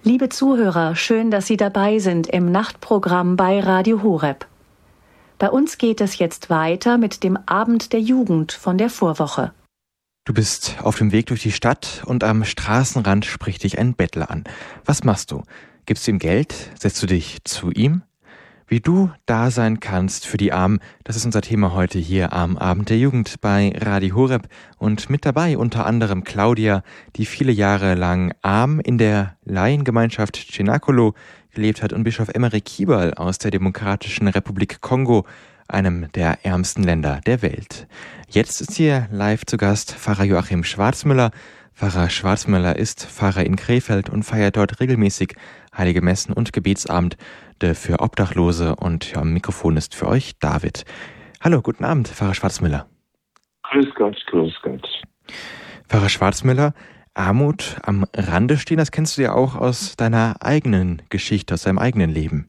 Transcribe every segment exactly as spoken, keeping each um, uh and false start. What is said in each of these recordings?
Liebe Zuhörer, schön, dass Sie dabei sind im Nachtprogramm bei Radio Horeb. Bei uns geht es jetzt weiter mit dem Abend der Jugend von der Vorwoche. Du bist auf dem Weg durch die Stadt und am Straßenrand spricht dich ein Bettler an. Was machst du? Gibst du ihm Geld? Setzt du dich zu ihm? Wie du da sein kannst für die Armen, das ist unser Thema heute hier am Abend der Jugend bei Radio Horeb. Und mit dabei unter anderem Claudia, die viele Jahre lang arm in der Laiengemeinschaft Cenacolo gelebt hat, und Bischof Emmerich Kieberl aus der Demokratischen Republik Kongo, einem der ärmsten Länder der Welt. Jetzt ist hier live zu Gast Pfarrer Joachim Schwarzmüller. Pfarrer Schwarzmüller ist Pfarrer in Krefeld und feiert dort regelmäßig Heilige Messen und Gebetsabend für Obdachlose, und ja, am Mikrofon ist für euch David. Hallo, guten Abend, Pfarrer Schwarzmüller. Grüß Gott, grüß Gott. Pfarrer Schwarzmüller, Armut am Rande stehen, das kennst du ja auch aus deiner eigenen Geschichte, aus deinem eigenen Leben.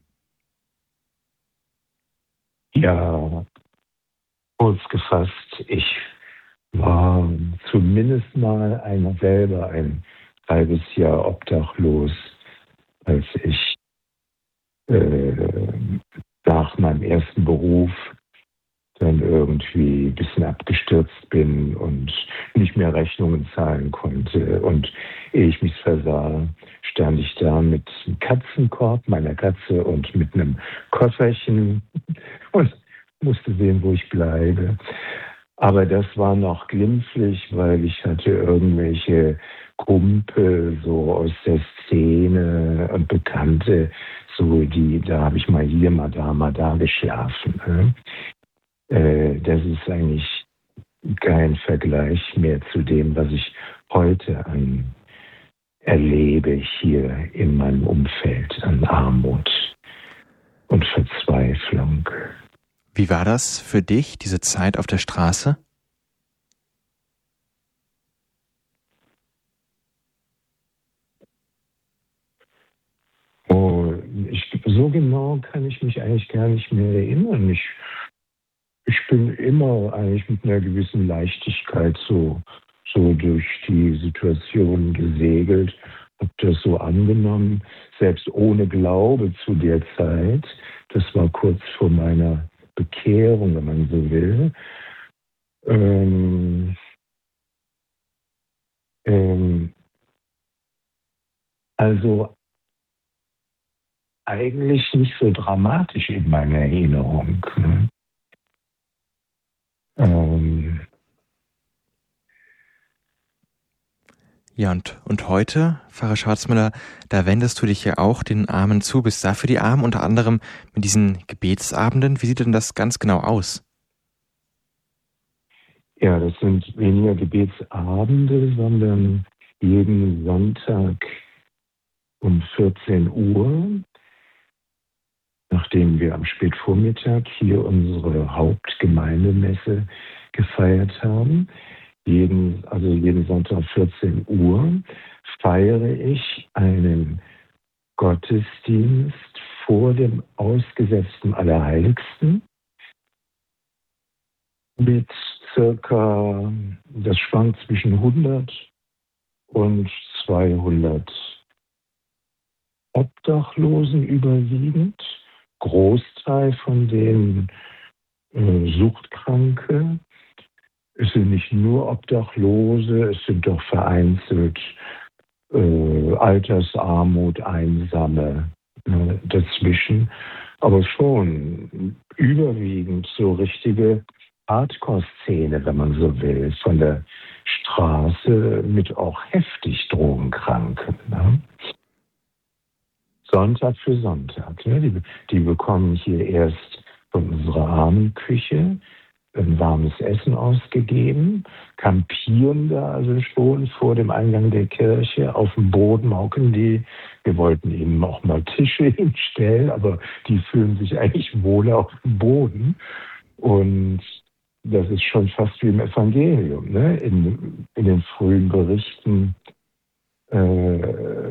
Ja, kurz gefasst, ich war zumindest mal ein, selber ein halbes Jahr obdachlos, als ich äh, nach meinem ersten Beruf dann irgendwie ein bisschen abgestürzt bin und nicht mehr Rechnungen zahlen konnte. Und ehe ich mich versah, stand ich da mit einem Katzenkorb meiner Katze und mit einem Kofferchen und musste sehen, wo ich bleibe. Aber das war noch glimpflich, weil ich hatte irgendwelche Kumpel so aus der Szene und Bekannte, so die, da habe ich mal hier, mal da, mal da geschlafen. Ne? Äh, das ist eigentlich kein Vergleich mehr zu dem, was ich heute an erlebe hier in meinem Umfeld an Armut und Verzweiflung. Wie war das für dich, diese Zeit auf der Straße? Oh, ich, so genau kann ich mich eigentlich gar nicht mehr erinnern. Ich, ich bin immer eigentlich mit einer gewissen Leichtigkeit so, so durch die Situation gesegelt, habe das so angenommen, selbst ohne Glaube zu der Zeit. Das war kurz vor meiner Bekehrung, wenn man so will. Ähm, ähm, also eigentlich nicht so dramatisch in meiner Erinnerung. Ne? Ähm, Ja, und, und heute, Pfarrer Schwarzmüller, da wendest du dich ja auch den Armen zu, bist da für die Armen, unter anderem mit diesen Gebetsabenden. Wie sieht denn das ganz genau aus? Ja, das sind weniger Gebetsabende, sondern jeden Sonntag um vierzehn Uhr, nachdem wir am Spätvormittag hier unsere Hauptgemeindemesse gefeiert haben, jeden, also jeden Sonntag vierzehn Uhr, feiere ich einen Gottesdienst vor dem ausgesetzten Allerheiligsten mit circa, das schwankt zwischen hundert und zweihundert Obdachlosen überwiegend, Großteil von denen äh, Suchtkranke. Es sind nicht nur Obdachlose, es sind doch vereinzelt äh, Altersarmut, Einsame äh, dazwischen, aber schon überwiegend so richtige Hardcore-Szene, wenn man so will, von der Straße mit auch heftig Drogenkranken. Ne? Sonntag für Sonntag. Ne? Die, die bekommen hier erst von unserer Armenküche ein warmes Essen ausgegeben, campieren da also schon vor dem Eingang der Kirche, auf dem Boden mauken die. Wir wollten ihnen auch mal Tische hinstellen, aber die fühlen sich eigentlich wohler auf dem Boden. Und das ist schon fast wie im Evangelium, ne? In, in den frühen Berichten äh,